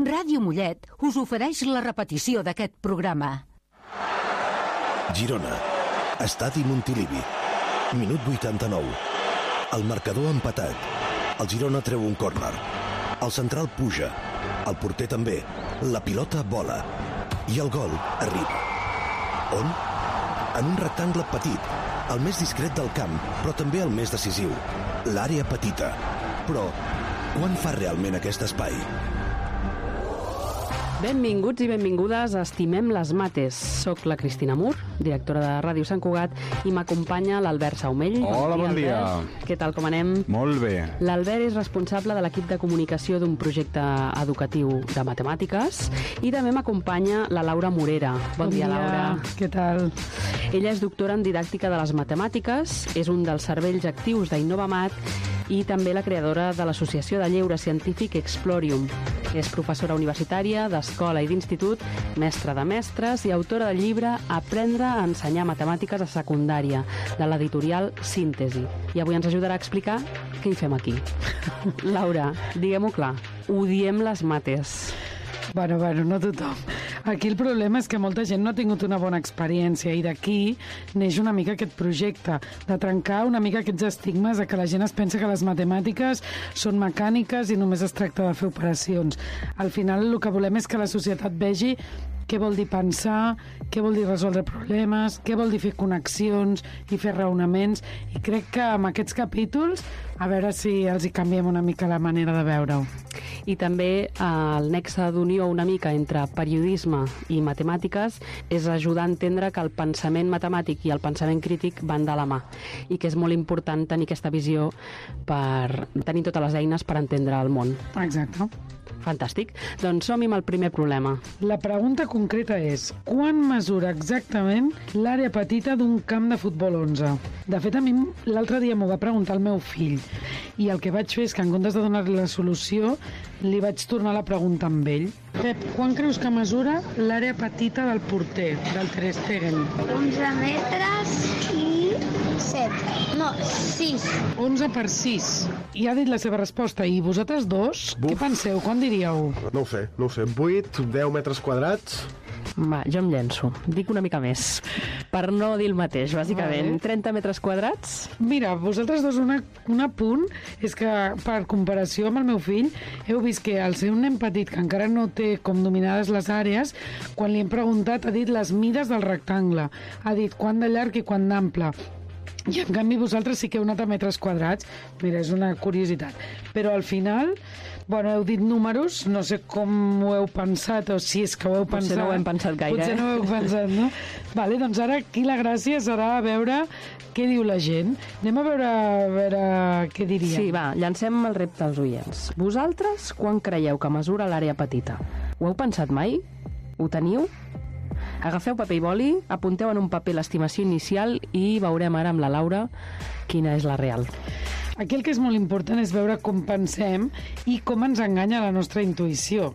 Ràdio Mollet us ofereix la repetició d'aquest programa. Girona, Estadi Montilivi, minut 89. El marcador empatat. El Girona treu un córner. El central puja. El porter també. La pilota vola. I el gol arriba. On? En un rectangle petit, el més discret del camp, però també el més decisiu. L'àrea petita. Però, quan fa realment aquest espai? Benvinguts i benvingudes a Estimem les Mates. Soc la Cristina Mur, directora de Ràdio Sant Cugat, i m'acompanya l'Albert Saumell. Hola, bon dia. Què tal, com anem? Molt bé. L'Albert és responsable de l'equip de comunicació d'un projecte educatiu de matemàtiques i també m'acompanya la Laura Morera. Bon dia, Laura. Què tal? Ella és doctora en didàctica de les matemàtiques, és un dels cervells actius d'Innovamat i també la creadora de l'Associació de Lleure Científic Explorium. És professora universitària d'escola i d'institut, mestra de mestres i autora del llibre Aprendre a ensenyar matemàtiques a secundària, de l'editorial Síntesi. I avui ens ajudarà a explicar què hi fem aquí. Laura, diguem-ho clar, odiem les mates. Bueno, no tothom. Aquí el problema és que molta gent no ha tingut una bona experiència i d'aquí neix una mica aquest projecte, de trencar una mica aquests estigmes de que la gent es pensa que les matemàtiques són mecàniques i només es tracta de fer operacions. Al final el que volem és que la societat vegi què vol dir pensar, què vol dir resoldre problemes, què vol dir fer connexions i fer raonaments, i crec que amb aquests capítols a veure si els hi canviem una mica la manera de veure-ho. I també el nexe d'unió una mica entre periodisme i matemàtiques és ajudar a entendre que el pensament matemàtic i el pensament crític van de la mà i que és molt important tenir aquesta visió per tenir totes les eines per entendre el món. Exacte. Fantàstic. Doncs som-hi amb el primer problema. La pregunta concreta és: quan mesura exactament l'àrea petita d'un camp de futbol 11? De fet, a mi l'altre dia m'ho va preguntar el meu fill i el que vaig fer és que en comptes de donar-li la solució li vaig tornar la pregunta amb ell. Pep, quan creus que mesura l'àrea petita del porter, del Ter Stegen? 11 metres i 7. No, 6. 11 per 6. I ha dit la seva resposta. I vosaltres dos, què penseu? Quan diríeu? No ho sé. 8, 10 metres quadrats... Va, jo em llenço. Dic una mica més. Per no dir el mateix, bàsicament. Vale. 30 metres quadrats? Mira, vosaltres dos, un apunt és que, per comparació amb el meu fill, heu vist que al ser un nen petit que encara no té com dominades les àrees, quan li hem preguntat ha dit les mides del rectangle, ha dit quant de llarg i quant d'ample. I en canvi vosaltres sí que heu anat a metres quadrats. Mira, és una curiositat. Però al final, bueno, heu dit números, no sé com ho heu pensat o si és que ho heu pensat. Potser no ho hem pensat gaire. Potser no ho heu pensat, no? Vale, doncs ara aquí la gràcia serà a veure què diu la gent. Anem a veure què diríem. Sí, va, llancem el repte als oients. Vosaltres, quan creieu que mesura l'àrea petita? Ho heu pensat mai? Ho teniu? Agafeu paper i boli, apunteu en un paper l'estimació inicial i veurem ara amb la Laura quina és la real. Aquí el que és molt important és veure com pensem i com ens enganya la nostra intuïció.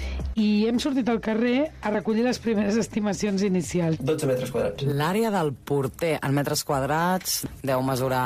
I hem sortit al carrer a recollir les primeres estimacions inicials. 12 metres quadrats. L'àrea del porter en metres quadrats deu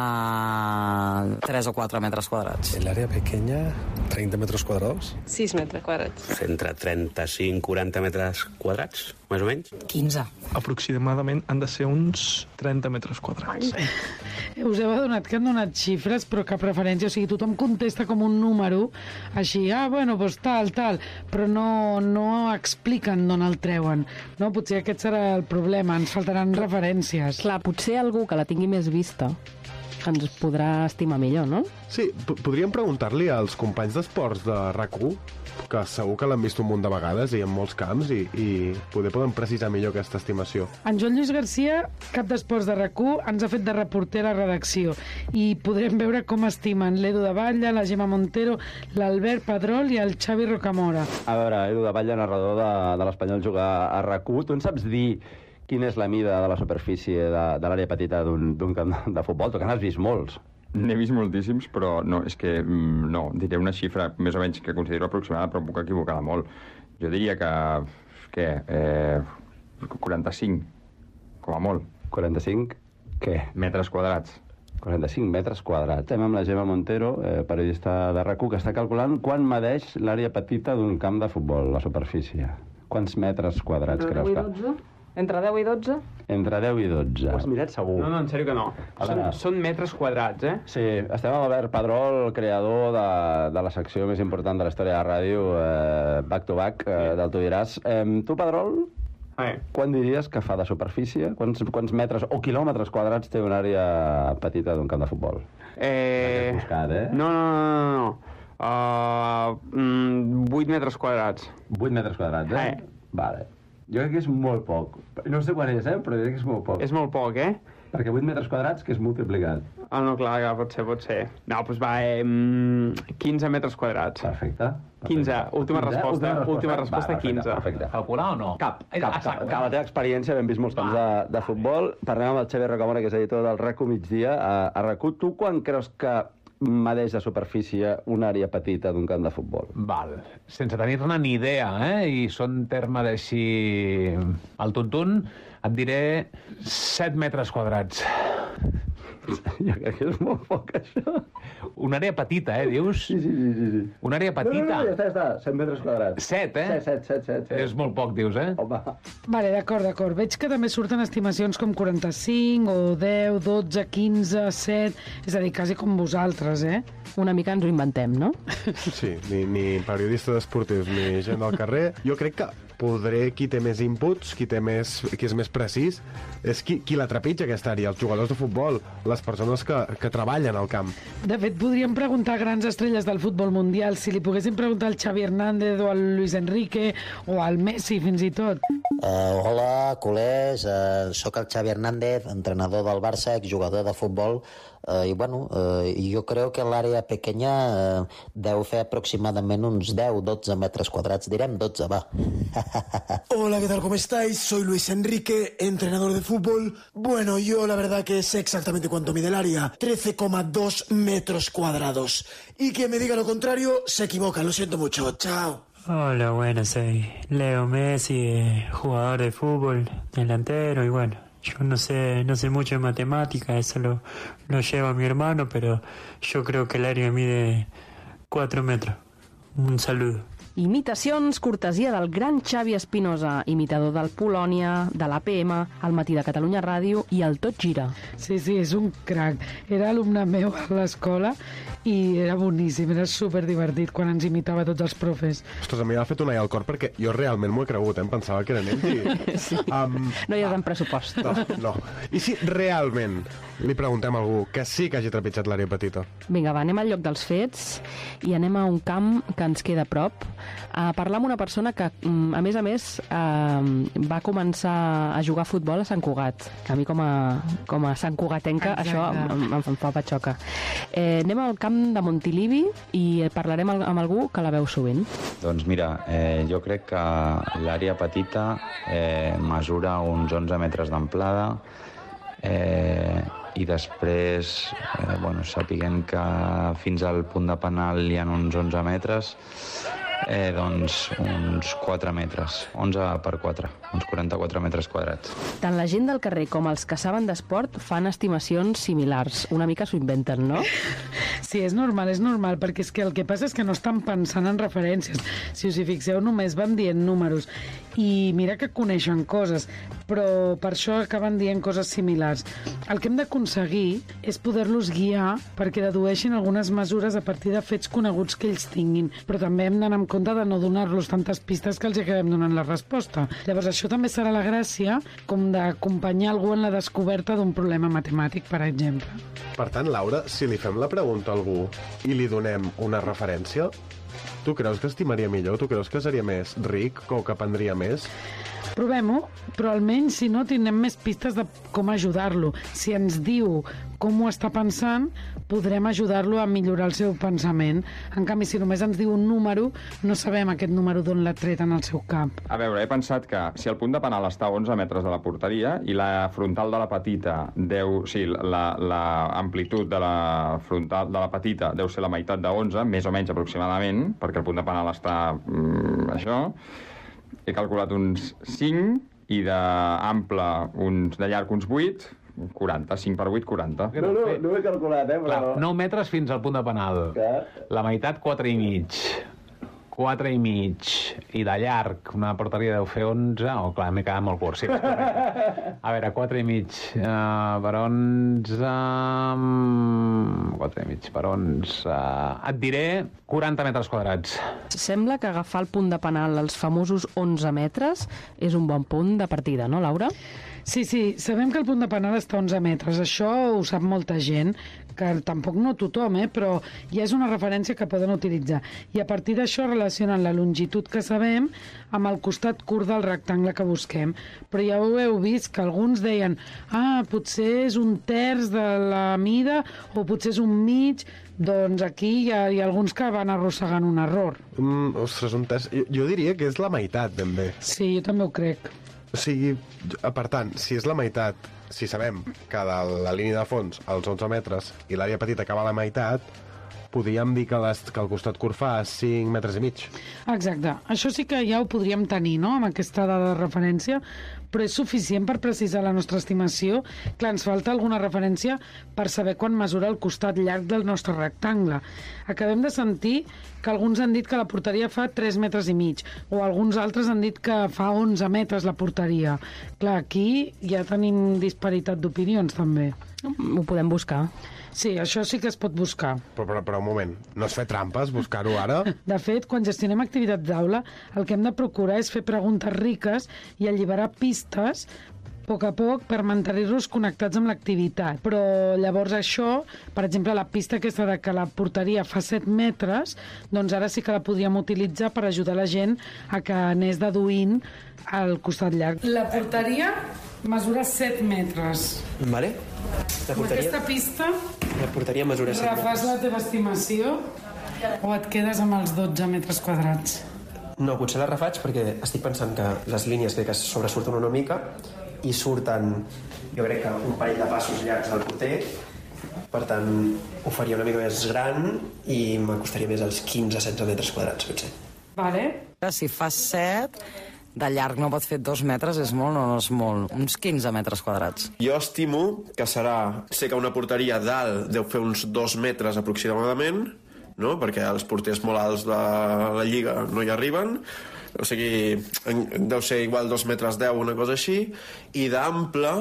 mesurar 3 o 4 metres quadrats. L'àrea pequeña, 30 metres quadrats. 6 metres quadrats. Entre 35 i 40 metres quadrats, més o menys. 15. Aproximadament han de ser uns 30 metres quadrats. Us heu adonat que han donat xifres però cap referència, o sigui, tothom contesta com un número, així, bueno, doncs tal, però no expliquen d'on el treuen, no? Potser aquest serà el problema, ens faltaran referències. Clar, potser algú que la tingui més vista ens podrà estimar millor, no? Sí, podríem preguntar-li als companys d'esports de RAC1, que segur que l'han vist un munt de vegades i en molts camps, i poder poden precisar millor aquesta estimació. En Joan Lluís Garcia, cap d'esports de RAC1, ens ha fet de reporter a la redacció i podrem veure com estimen l'Edu de Batlle, la Gemma Montero, l'Albert Pedrol i el Xavi Rocamora. A veure, Edu de Batlle, narrador de l'Espanyol, juga a RAC1. Tu en saps dir quina és la mida de la superfície de l'àrea petita d'un camp de futbol? Tu que n'has vist molts. N'he vist moltíssims, però no, és que no, diré una xifra més o menys que considero aproximada, però puc equivocar molt. Jo diria que 45, com a molt. 45? Què? Metres quadrats. 45 metres quadrats. Estem amb la Gemma Montero, periodista de RAC1, que està calculant quan medeix l'àrea petita d'un camp de futbol, la superfície. Quants metres quadrats creus que? Entre 10 i 12? Entre 10 i 12. Ho has mirat segur? No, en sèrio que no. Són metres quadrats, eh? Sí, estem amb Albert Pedrol, el creador de la secció més important de la història de la ràdio, Back to Back, del Tu diràs. Tu, Pedrol, quan diries que fa de superfície? Quants metres o quilòmetres quadrats té una àrea petita d'un camp de futbol? Buscat, No. 8 metres quadrats. 8 metres quadrats, Vale. Jo crec que és molt poc. No sé quan és, però crec que és molt poc. És molt poc, Perquè 8 metres quadrats, que és multiplicat. No, clar, pot ser. No, doncs va, 15 metres quadrats. Perfecte. 15, última resposta, 15. Perfecte. Calcular o no? Cap. La teva experiència, hem vist molts camps de futbol. Parlem amb el Xavier Rocamora, que és editor del RAC1 Migdia. A RAC1, tu quan creus que medeix de superfície una àrea petita d'un camp de futbol? Val. Sense tenir-ne ni idea, i són termes així al tuntun, et diré 7 metres quadrats. Jo crec que és molt poc, això. Una àrea petita, dius? Sí. Una àrea petita? No, ja està. 7 metres quadrats. 7, 7. És molt poc, dius, Home. Vale, d'acord. Veig que també surten estimacions com 45 o 10, 12, 15, 7... És a dir, quasi com vosaltres, Una mica ens ho inventem, no? Sí, ni periodistes esportius ni gent del carrer. Jo crec que qui té més inputs, qui és més precís, és qui la trepitja aquesta àrea, els jugadors de futbol, les persones que treballen al camp. De fet, podríem preguntar a grans estrelles del futbol mundial si li poguéssim preguntar al Xavi Hernández o al Luis Enrique o al Messi, fins i tot. Hola, culers, sóc el Xavi Hernández, entrenador del Barça, exjugador de futbol, jo creo que l'àrea pequeña deu fer aproximadament uns 10-12 metres quadrats, direm 12, va. Hola, ¿qué tal? ¿Cómo estáis? Soy Luis Enrique, entrenador de fútbol. Bueno, yo la verdad que sé exactamente cuánto mide el área, 13,2 metros cuadrados. Y quien me diga lo contrario, se equivoca, lo siento mucho, chao. Hola, bueno, soy Leo Messi, jugador de fútbol, delantero, y bueno, yo no sé mucho de matemática, eso lo lleva mi hermano, pero yo creo que el área mide 4 metros. Un saludo. Imitacions, cortesia del gran Xavi Espinosa, imitador del Polònia, de l'APM, el Matí de Catalunya Ràdio i el Tot Gira. Sí, és un crac. Era alumne meu a l'escola i era boníssim, era superdivertit quan ens imitava tots els profes. Ostres, a mi m'ha fet una al cor perquè jo realment m'ho he cregut, em pensava que eren ells i... Sí. No hi ha tant pressupost. No. I si realment li preguntem a algú que sí que hagi trepitjat l'àrea petita? Vinga, va, anem al lloc dels fets i anem a un camp que ens queda a prop a parlar amb una persona que, a més, va començar a jugar a futbol a Sant Cugat, que a mi com a Sant Cugatenca això em fa patxoca. Anem al camp de Montilivi i parlarem amb algú que la veu sovint. Doncs mira, jo crec que l'àrea petita mesura uns 11 metres d'amplada i després, sapiguem que fins al punt de penal hi ha uns 11 metres, doncs uns 4 metres, 11 per 4, uns 44 metres quadrats. Tant la gent del carrer com els que saben d'esport fan estimacions similars. Una mica s'ho inventen, no? Sí, és normal, perquè és que el que passa és que no estan pensant en referències. Si us hi fixeu, només van dient números. I mira que coneixen coses, però per això acaben dient coses similars. El que hem d'aconseguir és poder-los guiar perquè dedueixin algunes mesures a partir de fets coneguts que ells tinguin, però també hem d'anar amb compte de no donar-los tantes pistes que els acabem donant la resposta. Llavors, això també serà la gràcia com d'acompanyar algú en la descoberta d'un problema matemàtic, per exemple. Per tant, Laura, si li fem la pregunta a algú i li donem una referència, tu creus que estimaria millor? Tu creus que seria més ric o que aprendria més? Provem-ho, però almenys, si no, tindrem més pistes de com ajudar-lo. Si ens diu com ho està pensant, podrem ajudar-lo a millorar el seu pensament. En canvi, si només ens diu un número, no sabem aquest número d'on l'ha tret en el seu cap. A veure, he pensat que si el punt de penal està a 11 metres de la porteria i la frontal de la petita l'amplitud de la frontal de la petita deu ser la meitat de 11, més o menys aproximadament, perquè el punt de penal està això, he calculat uns 5 i d'ample de llarg uns 8, 40, 5 per 8, 40. No ho he calculat, però... Clar, 9 metres fins al punt de penal. La meitat, 4,5. 4,5. I de llarg, una porteria deu fer 11... Oh, clar, m'he quedat molt curt, sí. A veure, 4,5 per 11... 4,5 per 11... Et diré 40 metres quadrats. Sembla que agafar el punt de penal als famosos 11 metres és un bon punt de partida, no, Laura? Sí, sabem que el punt de penal està a 11 metres. Això ho sap molta gent, que tampoc no tothom, però ja és una referència que poden utilitzar. I a partir d'això relacionen la longitud que sabem amb el costat curt del rectangle que busquem. Però ja ho heu vist, que alguns deien potser és un terç de la mida o potser és un mig. Doncs aquí hi ha alguns que van arrossegant un error. Ostres, un terç... Jo diria que és la meitat, ben bé. Sí, jo també ho crec. O sigui, per tant, si és la meitat, si sabem que de la línia de fons als 11 metres i l'àrea petita acaba a la meitat, podríem dir que el costat curt fa 5 metres i mig. Exacte. Això sí que ja ho podríem tenir, no?, amb aquesta dada de referència, però és suficient per precisar la nostra estimació. Clar, ens falta alguna referència per saber quan mesura el costat llarg del nostre rectangle. Acabem de sentir que alguns han dit que la porteria fa 3 metres i mig, o alguns altres han dit que fa 11 metres la porteria. Clar, aquí ja tenim disparitat d'opinions, també. Ho podem buscar. Sí, això sí que es pot buscar. Però un moment, no es fer trampes, buscar-ho ara? De fet, quan gestionem activitats d'aula, el que hem de procurar és fer preguntes riques i alliberar pistes a poc per mantenir-los connectats amb l'activitat. Però llavors això, per exemple, la pista aquesta de que la porteria fa 7 metres, doncs ara sí que la podríem utilitzar per ajudar la gent a que anés deduint al costat llarg. La porteria mesura 7 metres. Vale. Amb aquesta pista la porteria mesura 7 metres. Refas la teva estimació o et quedes amb els 12 metres quadrats? No, potser la refaig perquè estic pensant que les línies crec que sobresurten una mica i surten, jo crec que un parell de passos llargs al porter, per tant ho faria una mica més gran i m'acostaria més als 15-16 metres quadrats, potser. Vale. Si fas 7, de llarg no pot fer 2 metres, és molt o no és molt? Uns 15 metres quadrats. Jo estimo que serà... Sé que una porteria dalt deu fer uns 2 metres aproximadament, no? Perquè els porters molt alts de la Lliga no hi arriben, o sigui, deu ser igual 2 metres 10, una cosa així, i d'ample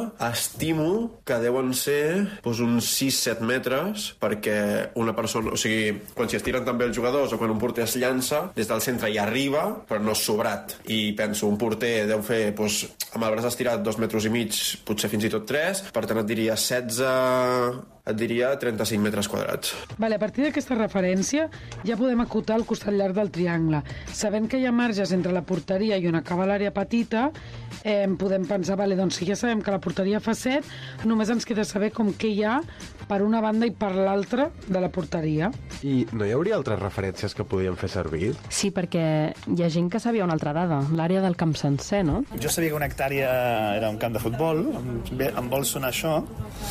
estimo que deuen ser doncs, uns 6-7 metres, perquè una persona, o sigui, quan s'hi estiren també els jugadors o quan un porter es llança, des del centre hi arriba, però no és sobrat. I penso, un porter deu fer, doncs, amb el braç estirat 2 metres i mig, potser fins i tot 3, per tant et diria 16... et diria 35 metres quadrats. Vale, a partir d'aquesta referència ja podem acotar el costat llarg del triangle. Sabent que hi ha marges entre la porteria i on acaba l'àrea petita, podem pensar, vale, doncs si ja sabem que la porteria fa 7, només ens queda saber com què hi ha per una banda i per l'altra de la porteria. I no hi hauria altres referències que podíem fer servir? Sí, perquè hi ha gent que sabia una altra dada, l'àrea del camp sencer, no? Jo sabia que una hectàrea era un camp de futbol, em vol sonar això.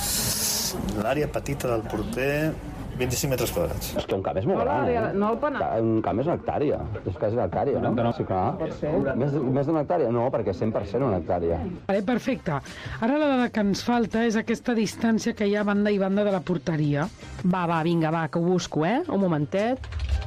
L'àrea petita del porter, 25 metres quadrats. És que un camp és molt gran, No el penal. Un camp és una hectàrea. És quasi una hectàrea, no? Sí, clar. Més d'una hectàrea? No, perquè 100% una hectàrea. Vale, perfecte. Ara la dada que ens falta és aquesta distància que hi ha banda i banda de la porteria. Va, vinga, que ho busco, Un momentet.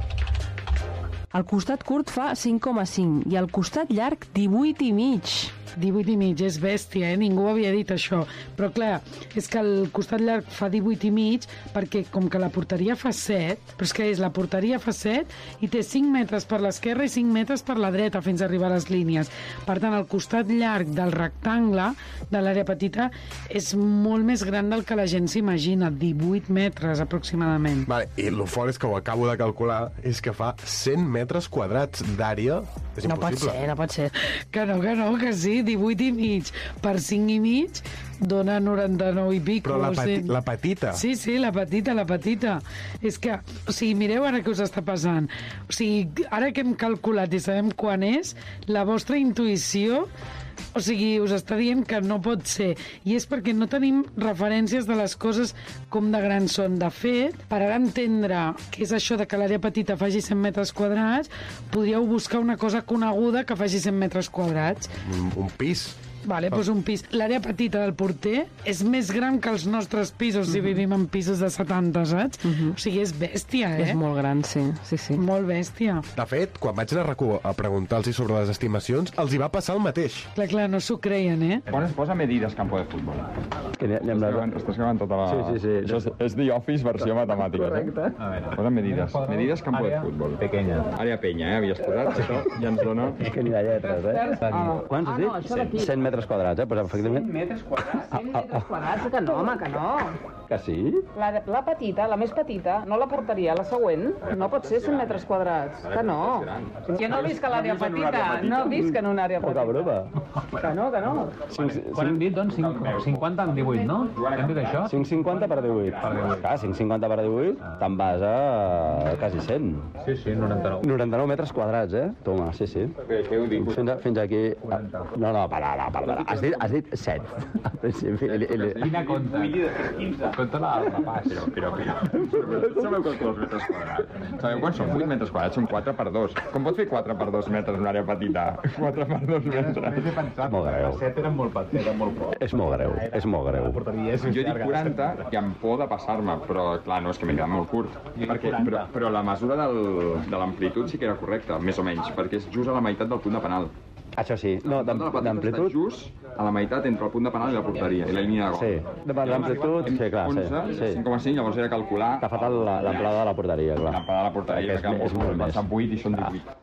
El costat curt fa 5,5 i el costat llarg 18 i mig. 18 i mig, és bèstia, Ningú havia dit això. Però clar, és que el costat llarg fa 18 i mig perquè com que la porteria fa 7, però és que la porteria fa 7 i té 5 metres per l'esquerra i 5 metres per la dreta fins a arribar a les línies. Per tant, el costat llarg del rectangle de l'àrea petita és molt més gran del que la gent s'imagina, 18 metres aproximadament. Vale, i el fort és que ho acabo de calcular, és que fa 100 metres quadrats d'àrea. És impossible. No pot ser. Que no, que sí. 18 i mig per 5 i mig dona 99 i pico. Però la petita. Sí, la petita. És que, o sigui, mireu ara què us està passant. O sigui, ara que hem calculat i sabem quan és, la vostra intuïció, o sigui, us està dient que no pot ser. I és perquè no tenim referències de les coses com de grans són. De fet, per ara entendre què és això de que l'àrea petita faci 100 metres quadrats, podríeu buscar una cosa coneguda que faci 100 metres quadrats. Un pis. Vale, doncs un pis. L'àrea petita del porter és més gran que els nostres pisos si vivim en pisos de 70, saps? O sigui, és bèstia, És molt gran, sí. Molt bèstia. De fet, quan vaig anar a RAC1 a preguntar-los sobre les estimacions, els hi va passar el mateix. Clar, no s'ho creien, eh? Quan es posa medides campo de futbol? Estàs gravant tota la... Sí. Això és The Office versió matemàtica. Correcte. A veure, posa medides. Medides campo de futbol. Pequeña. Àrea penya, havies posat això, ja ens dona... És que ni de lletres, Quants has dit? 100 metres quadrats, Pues, efectivament... 100 metres quadrats? 100 metres quadrats? Que no, home, que no. Que sí? La petita, la més petita, no la portaria, la següent. No pot ser 100 metres quadrats. Que no. Jo no visc a l'àrea petita. No visc en una àrea petita. Que no. Quan hem dit, doncs, 50 en 18, no? Hem dit això? 5,50 per 18. Clar, 5,50 per 18, te'n vas a quasi 100. Sí, 99. 99 metres quadrats, Toma, sí. Què ho dic? Fins aquí... No, para. Has dit 7. Al principi. Quina compta? Compta la pas. Però... Sabeu calcular els metres quadrats? Sabeu quan són 8 metres quadrats? Són 4 per 2. Com pot fer 4 per 2 metres en una àrea petita? 4 per 2 metres. Molt greu. 7 eren molt poc. És molt greu. Jo dic 40 i amb por de passar-me, però clar, no, és que m'he quedat molt curt. Però la mesura de l'amplitud sí que era correcta, més o menys, perquè és just a la meitat del punt de penal. Això sí. No, d'amplitud... Just a la meitat entre el punt de penal i la porteria, i la línia de gol. Sí, d'amplitud, sí, clar. 5,5, llavors era calcular... T'ha faltat l'amplada de la porteria, clar. L'amplada de la porteria, que és molt més. Són 8 i són 18.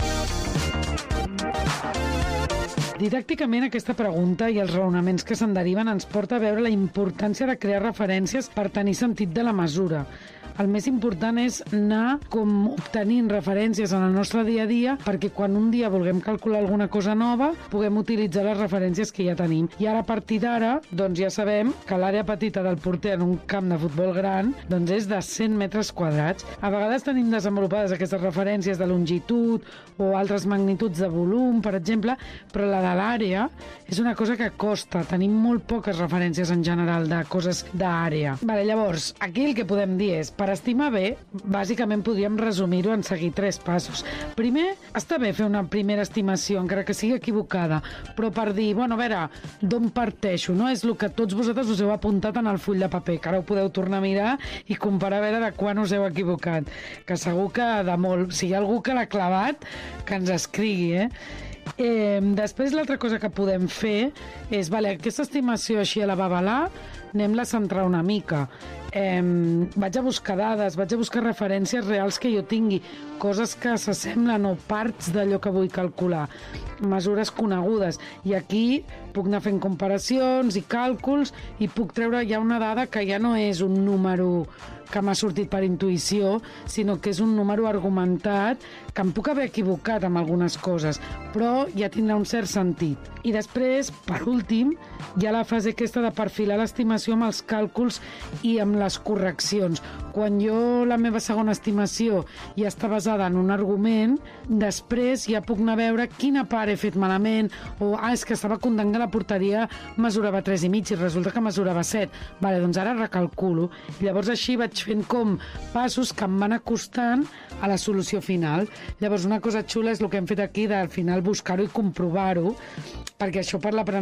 Didàcticament, aquesta pregunta i els raonaments que se'n deriven ens porta a veure la importància de crear referències per tenir sentit de la mesura. El més important és anar com obtenint referències en el nostre dia a dia perquè quan un dia vulguem calcular alguna cosa nova puguem utilitzar les referències que ja tenim. I ara, a partir d'ara, doncs ja sabem que l'àrea petita del porter en un camp de futbol gran doncs és de 100 metres quadrats. A vegades tenim desenvolupades aquestes referències de longitud o altres magnituds de volum, per exemple, però la de l'àrea és una cosa que costa. Tenim molt poques referències en general de coses d'àrea. Llavors, aquí el que podem dir és, per estimar bé, bàsicament podríem resumir-ho en seguir 3 passos. Primer, està bé fer una primera estimació, encara que sigui equivocada, però per dir, a veure, d'on parteixo, no? És el que tots vosaltres us heu apuntat en el full de paper, que ara ho podeu tornar a mirar i comparar a veure de quan us heu equivocat. Que segur que de molt. Si hi ha algú que l'ha clavat, que ens escrigui, Després, l'altra cosa que podem fer és, aquesta estimació així a la babalà, anem-la a centrar una mica. Vaig a buscar dades, vaig a buscar referències reals que jo tingui, coses que s'assemblen o parts d'allò que vull calcular, mesures conegudes. I aquí puc anar fent comparacions i càlculs i puc treure ja una dada que ja no és un número que m'ha sortit per intuïció, sinó que és un número argumentat, que em puc haver equivocat amb algunes coses, però ja tindrà un cert sentit. I després, per últim, hi ha la fase aquesta de perfilar l'estimació amb els càlculs i amb les correccions. Quan jo la meva segona estimació ja està basada en un argument, després ja puc anar a veure quina part he fet malament, o és que estava content que la porteria mesurava 3,5 i resulta que mesurava 7. Doncs ara recalculo. Llavors així vaig fent com passos que em van acostant a la solució final. Llavors una cosa xula és el que hem fet aquí, de al final buscar-ho i comprovar-ho, perquè això per l'aprenentatge